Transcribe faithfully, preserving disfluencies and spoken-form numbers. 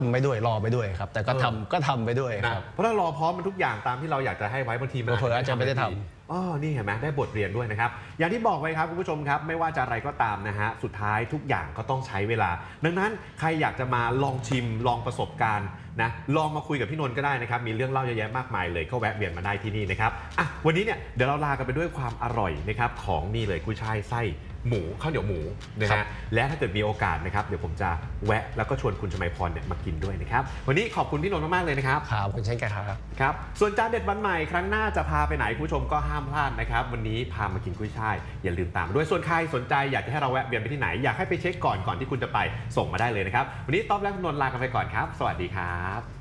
ำไปด้วยรอไปด้วยครับแต่ก็ทำก็ทำไปด้วยครับเพราะถ้ารอพร้อมมันทุกอย่างตามที่เราอยากจะให้ไว้บางทีมันเผลออาจจะไม่ได้ทำอ๋อนี่เห็นไหมได้บทเรียนด้วยนะครับอย่างที่บอกไว้ครับคุณผู้ชมครับไม่ว่าจะอะไรก็ตามนะฮะสุดท้ายทุกอย่างก็ต้องใช้เวลาดังนั้นใครอยากจะมาลองชิมลองประสบการณ์นะลองมาคุยกับพี่นนท์ก็ได้นะครับมีเรื่องเล่าเยอะแยะมากมายเลยก็แวะเวียนมาได้ที่นี่นะครับอ่ะวันนี้เนี่ยเดี๋ยวเราลากันไปด้วยความอร่อยนะครับของนี่เลยกุ้ยช่ายไส้หมูข้าวเหนียวหมูนะฮะและถ้าเกิดมีโอกาสนะครับเดี๋ยวผมจะแวะแล้วก็ชวนคุณชมัยพรเนี่ยมากินด้วยนะครับวันนี้ขอบคุณพี่นนท์มากๆเลยนะครับครับคุณเช่นกันครับครับส่วนจานเด็ดวันใหม่ครั้งหน้าจะพาไปไหนคุณผู้ชมก็ห้ามพลาดนะครับวันนี้พามากินกุ้ยช่ายอย่าลืมตามด้วยส่วนใครสนใจอยากจะให้เราแวะเวียนไปที่ไหนอยากให้ไปเช็คก่อนก่อนที่คุณจะไปส่งมาได้เลยนะครับวันนี้ต๊อบและคุณนนท์ลากันไปก่อนครับสวัสดีครับ